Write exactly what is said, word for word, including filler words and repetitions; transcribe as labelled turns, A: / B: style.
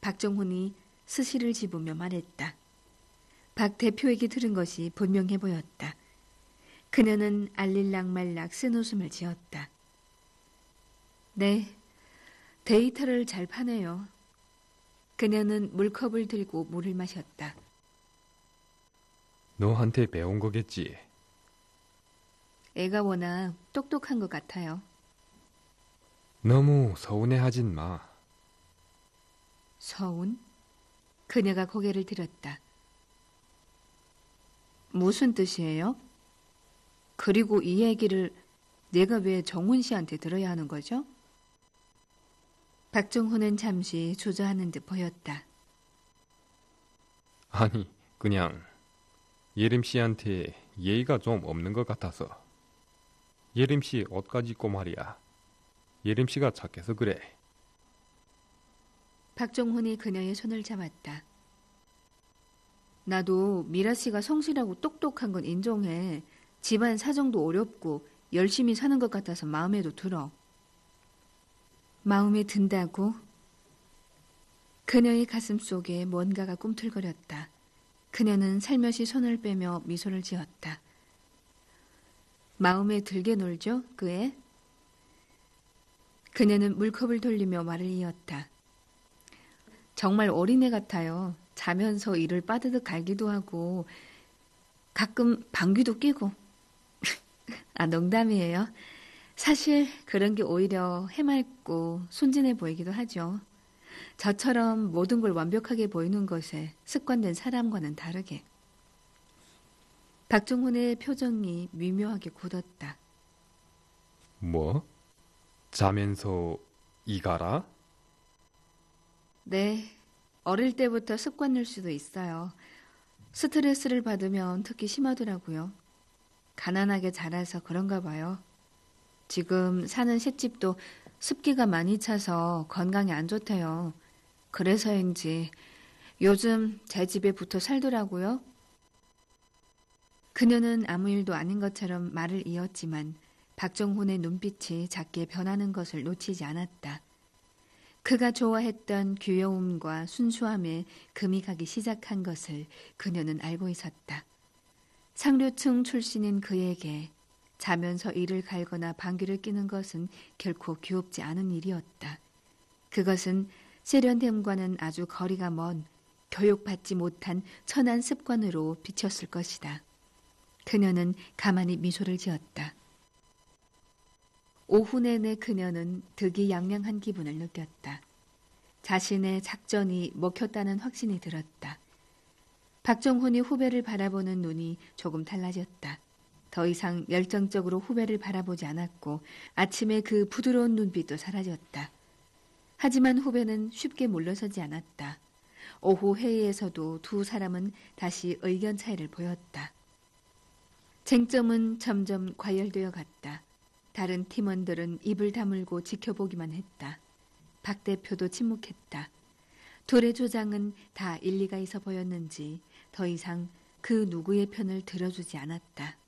A: 박정훈이 스시를 집으며 말했다. 박 대표에게 들은 것이 분명해 보였다. 그녀는 알릴락말락 쓴웃음을 지었다. 네, 데이터를 잘 파네요. 그녀는 물컵을 들고 물을 마셨다.
B: 너한테 배운 거겠지?
A: 애가 워낙 똑똑한 것 같아요.
B: 너무 서운해하진 마.
A: 서운? 그녀가 고개를 들었다. 무슨 뜻이에요? 그리고 이 얘기를 내가 왜 정훈 씨한테 들어야 하는 거죠? 박정훈은 잠시 주저하는 듯 보였다.
B: 아니, 그냥 예림 씨한테 예의가 좀 없는 것 같아서. 예림 씨 옷까지 입고 말이야. 예림 씨가 착해서 그래.
A: 박정훈이 그녀의 손을 잡았다. 나도 미라 씨가 성실하고 똑똑한 건 인정해. 집안 사정도 어렵고 열심히 사는 것 같아서 마음에도 들어. 마음에 든다고? 그녀의 가슴 속에 뭔가가 꿈틀거렸다. 그녀는 살며시 손을 빼며 미소를 지었다. 마음에 들게 놀죠, 그 애? 그녀는 물컵을 돌리며 말을 이었다. 정말 어린애 같아요. 자면서 이를 빠드득 갈기도 하고 가끔 방귀도 뀌고. 아, 농담이에요. 사실 그런 게 오히려 해맑고 순진해 보이기도 하죠. 저처럼 모든 걸 완벽하게 보이는 것에 습관된 사람과는 다르게. 박정훈의 표정이 미묘하게 굳었다.
B: 뭐? 자면서 이가라?
A: 네, 어릴 때부터 습관일 수도 있어요. 스트레스를 받으면 특히 심하더라고요. 가난하게 자라서 그런가 봐요. 지금 사는 셋집도 습기가 많이 차서 건강에 안 좋대요. 그래서인지 요즘 제 집에 붙어 살더라고요. 그녀는 아무 일도 아닌 것처럼 말을 이었지만 박정훈의 눈빛이 작게 변하는 것을 놓치지 않았다. 그가 좋아했던 귀여움과 순수함에 금이 가기 시작한 것을 그녀는 알고 있었다. 상류층 출신인 그에게 자면서 이를 갈거나 방귀를 뀌는 것은 결코 귀엽지 않은 일이었다. 그것은 세련됨과는 아주 거리가 먼 교육받지 못한 천한 습관으로 비쳤을 것이다. 그녀는 가만히 미소를 지었다. 오후 내내 그녀는 득이양양한 기분을 느꼈다. 자신의 작전이 먹혔다는 확신이 들었다. 박정훈이 후배를 바라보는 눈이 조금 달라졌다. 더 이상 열정적으로 후배를 바라보지 않았고 아침에 그 부드러운 눈빛도 사라졌다. 하지만 후배는 쉽게 물러서지 않았다. 오후 회의에서도 두 사람은 다시 의견 차이를 보였다. 쟁점은 점점 과열되어 갔다. 다른 팀원들은 입을 다물고 지켜보기만 했다. 박 대표도 침묵했다. 둘의 조장은 다 일리가 있어 보였는지 더 이상 그 누구의 편을 들어주지 않았다.